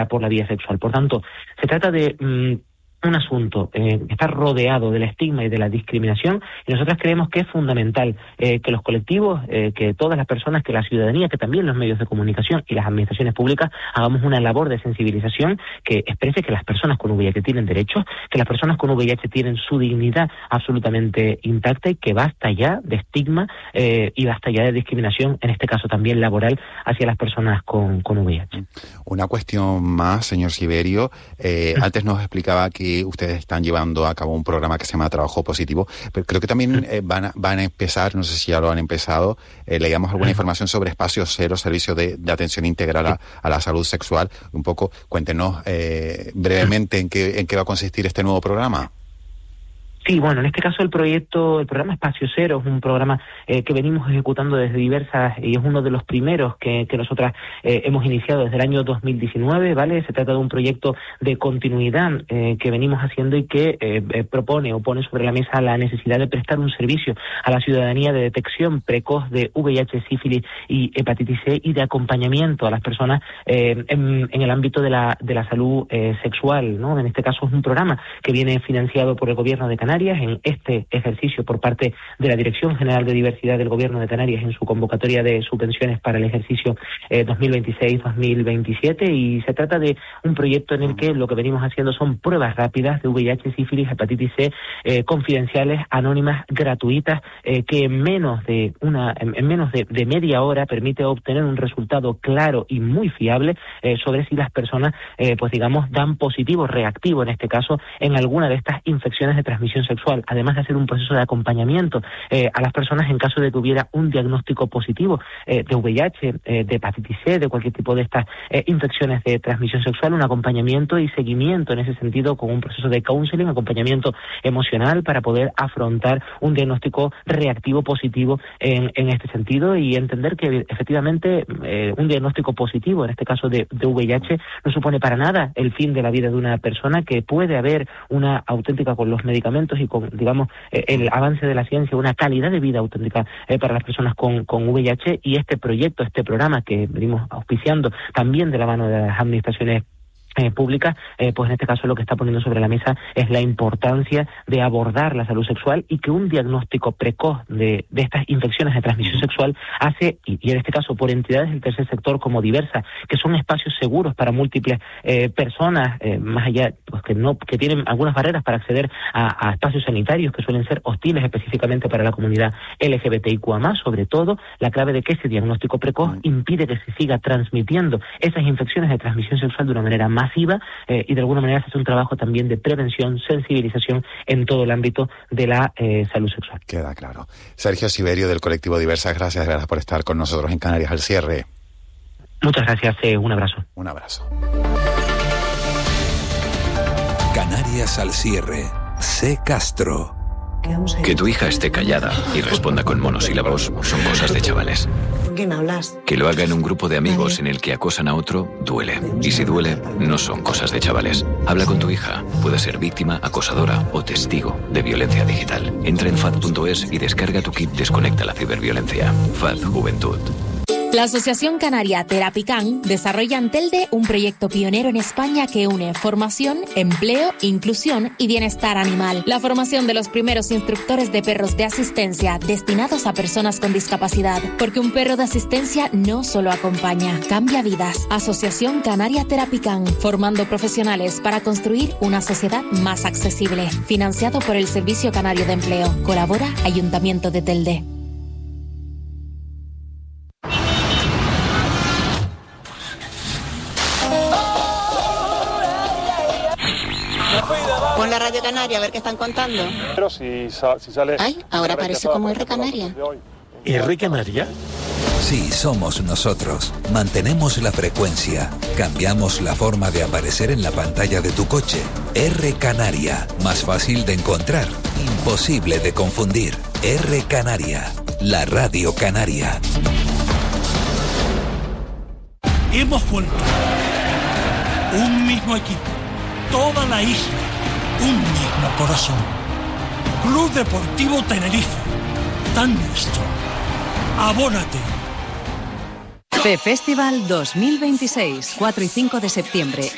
por la vía sexual. Por tanto, se trata de un asunto que está rodeado del estigma y de la discriminación, y nosotros creemos que es fundamental que los colectivos, que todas las personas, que la ciudadanía, que también los medios de comunicación y las administraciones públicas hagamos una labor de sensibilización que exprese que las personas con VIH tienen derechos, que las personas con VIH tienen su dignidad absolutamente intacta y que basta ya de estigma y basta ya de discriminación, en este caso también laboral, hacia las personas con VIH. Una cuestión más, señor Siverio. Antes nos explicaba que ustedes están llevando a cabo un programa que se llama Trabajo Positivo, pero creo que también van a empezar, no sé si ya lo han empezado, leíamos alguna información sobre Espacio Cero, servicio de atención integral a la salud sexual. Un poco, cuéntenos brevemente en qué va a consistir este nuevo programa. Sí, bueno, en este caso el programa Espacio Cero es un programa que venimos ejecutando desde diversas, y es uno de los primeros que nosotras hemos iniciado desde el año 2019, ¿vale? Se trata de un proyecto de continuidad que venimos haciendo y que propone o pone sobre la mesa la necesidad de prestar un servicio a la ciudadanía de detección precoz de VIH, sífilis y hepatitis C, y de acompañamiento a las personas en el ámbito de la salud sexual, ¿no? En este caso es un programa que viene financiado por el Gobierno de Canarias, en este ejercicio por parte de la Dirección General de Diversidad del Gobierno de Canarias en su convocatoria de subvenciones para el ejercicio 2026-2027, y se trata de un proyecto en el que lo que venimos haciendo son pruebas rápidas de VIH, sífilis, hepatitis C, confidenciales, anónimas, gratuitas, que en menos de media hora permite obtener un resultado claro y muy fiable sobre si las personas pues digamos dan positivo, reactivo en este caso, en alguna de estas infecciones de transmisión sexual, además de hacer un proceso de acompañamiento a las personas en caso de que hubiera un diagnóstico positivo de VIH, de hepatitis C, de cualquier tipo de estas infecciones de transmisión sexual, un acompañamiento y seguimiento en ese sentido con un proceso de counseling, acompañamiento emocional para poder afrontar un diagnóstico reactivo positivo en este sentido, y entender que efectivamente un diagnóstico positivo, en este caso de VIH, no supone para nada el fin de la vida de una persona, que puede haber una auténtica, con los medicamentos y con, digamos, el avance de la ciencia, una calidad de vida auténtica para las personas con VIH, y este proyecto, este programa que venimos auspiciando también de la mano de las administraciones públicas, pues en este caso lo que está poniendo sobre la mesa es la importancia de abordar la salud sexual, y que un diagnóstico precoz de estas infecciones de transmisión sexual hace, y en este caso por entidades del tercer sector como Diversa, que son espacios seguros para múltiples personas, más allá, pues que tienen algunas barreras para acceder a espacios sanitarios que suelen ser hostiles específicamente para la comunidad LGBTIQA+, sobre todo la clave de que ese diagnóstico precoz impide que se siga transmitiendo esas infecciones de transmisión sexual de una manera masiva, y de alguna manera se hace un trabajo también de prevención, sensibilización en todo el ámbito de la salud sexual. Queda claro. Sergio Siverio, del colectivo Diversas, gracias de verdad por estar con nosotros en Canarias al cierre. Muchas gracias, un abrazo. Un abrazo. Canarias al cierre. C. Castro. Que tu hija esté callada y responda con monosílabos son cosas de chavales. ¿Con quién hablas? Que lo haga en un grupo de amigos en el que acosan a otro, duele. Y si duele, no son cosas de chavales. Habla con tu hija. Puede ser víctima, acosadora o testigo de violencia digital. Entra en FAD.es y descarga tu kit Desconecta la ciberviolencia. FAD Juventud. La Asociación Canaria Terapican desarrolla en Telde un proyecto pionero en España que une formación, empleo, inclusión y bienestar animal. La formación de los primeros instructores de perros de asistencia destinados a personas con discapacidad. Porque un perro de asistencia no solo acompaña, cambia vidas. Asociación Canaria Terapican, formando profesionales para construir una sociedad más accesible. Financiado por el Servicio Canario de Empleo. Colabora Ayuntamiento de Telde. Pon la Radio Canaria a ver qué están contando. Pero si sale... Ay, ahora parece como R Canaria. ¿R Canaria? Sí, somos nosotros. Mantenemos la frecuencia. Cambiamos la forma de aparecer en la pantalla de tu coche. R Canaria. Más fácil de encontrar. Imposible de confundir. R Canaria. La Radio Canaria. Hemos vuelto. Un mismo equipo. Toda la isla. Un mismo corazón. Club Deportivo Tenerife. Tan nuestro. Abónate. FeFestival 2026, 4 y 5 de septiembre.